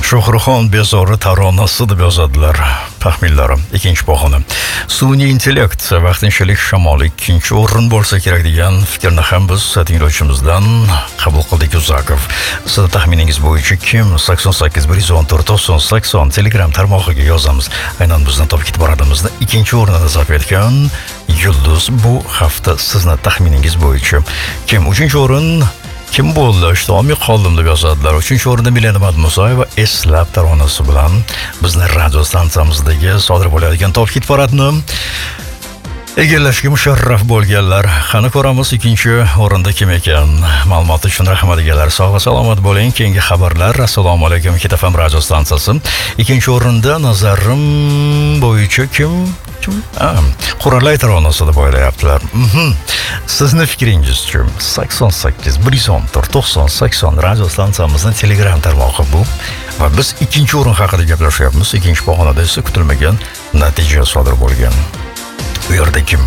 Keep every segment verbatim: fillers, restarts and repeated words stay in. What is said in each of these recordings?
Shohruxon bezori taronasi deb yozadilar taxminlarim. Ikkinchi pog'ona. Sun'iy intellekt vaqtinchalik shamol ikkinchi o'rin bo'lsa kerak degan fikrni ham biz tinglovchimizdan qabul qildik. Uzakov. Siz taxminingiz bo'yicha kim sakson sakkiz bir yuz o'n to'rt to'qson sakson Telegram tarmog'iga yozamiz. Aynan bizni topib ketib boradimizni ikkinchi o'rinda zabt etgan Yulduz bu hafta sizni taxminingiz bo'yicha kim? Uchinchi o'rin kim bo'ldi? Ishtomiy qoldim deb yozadilar. Uchinchi o'rinda Milena Madmusayeva eslab taronasi bilan bizni radio stansiyamizdagi sodir bo'ladigan top hit paradni egallashga musharraf bo'lganlar. Qani ko'ramiz ikkinchi o'rinda kim ekan. Ma'lumot uchun rahmat egalar. Sog' va salomat bo'ling. Keyingi xabarlar. Assalomu alaykum. Hit F M radio stansiyasi. Ikkinchi o'rinda nazarim bo'yicha kim? Qurolay taronasi deb o'ylayaptilar. Sizni fikringiz-chi? sakson sakkiz bir yuz o'n to'rt to'qson sakson radio stansiyamizning Telegram tarmog'i bu va biz ikkinchi o'rin haqida gaplashyapmiz. Ikkinchi pog'onada esa kutilmagan natija sodir bo'lgan. Bu yerda kim?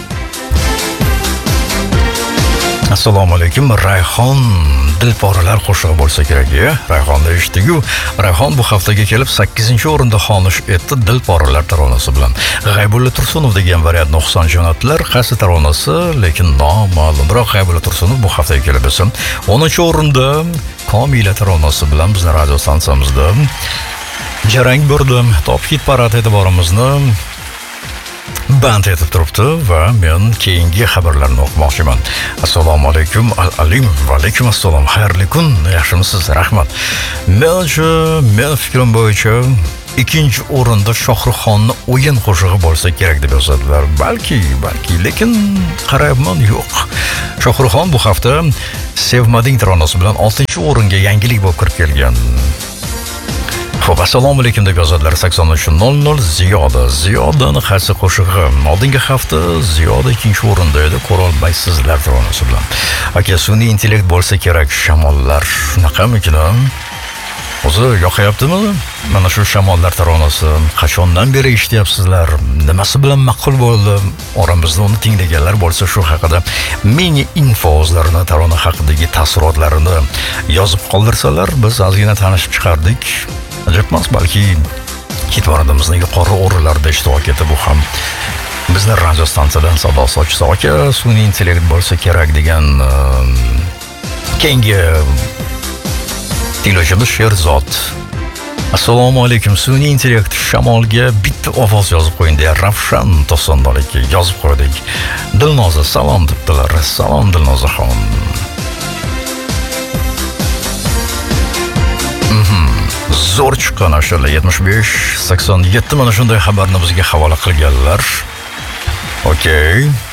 Assalomu alaykum. Rayhon Dilporalar qo'shig'i bo'lsa kerak. Rayhonni eshitdik-ku. Rayhon bu haftaga kelib sakkizinchi o'rinda xonish etdi Dilporalar taronasi bilan. G'aybulla Tursunov degan variant nuqson jo'natdilar. Qaysi taronasi, lekin noma'lum. Biroq G'aybulla Tursunov bu haftaga kelib esa o'ninchi o'rinda Komila taronasi bilan bizning radio stansiyamizda jarang burdi. Top hit parad e'tiborimizni band etib turibdi va men keyingi xabarlarni o'qimoqchiman. Assalomu alaykum. Alim va alaykum assalom. Xayrli kun. Yaxshimisiz? Rahmat. Mencha, men fikrim bo'yicha ikkinchi o'rinda Shohruxonni o'yin qo'shig'i bo'lsa kerak deb yozadilar. Balki, balki, lekin qarayapman, yo'q. Shohruxon bu hafta Sevmading taronasi bilan oltinchi o'ringa yangilik bo'lib kirib kelgan. Xo'p, assalomu alaykum deb yozadilar. sakson uch nol nol Ziyoda. Ziyodani qaysi qo'shig'i? Oldingi hafta Ziyoda ikkinchi o'rinda edi. Ko'rolmaysizlar taronasi bilan. Aka, sun'iy intellekt bo'lsa kerak. Shamollar shunaqamikin? O'zi yoqayaptimi? Mana shu shamollar taronasi qachondan beri eshityapsizlar? Nimasi bilan ma'qul bo'ldi? Oramizda uni tinglaganlar bo'lsa shu haqida mini info o'zlarini tarona haqidagi taassurotlarini yozib qoldirsalar, biz ozgina tanishib chiqardik. Ajab emas, balki hit paradimizning yuqori o'rinlarida ishtirok etib, bu ham bizning radio stansiyadan sado sochsa, aka, sun'iy intellekt bo'lsa kerak degan keyingi tinglovchimiz Sherzod. Assalomu alaykum. Sun'iy intellekt shamolga bitta ovoz yozib qo'ying deya Ravshan to'qsondalikka yozib qo'ydik. Dilnoza salom debdilar. Salom Dilnozaxon. Mhm. Zo'r chiqqan ashula yetmish besh sakson yetti mana shunday xabarni bizga havola qilganlar. Okey.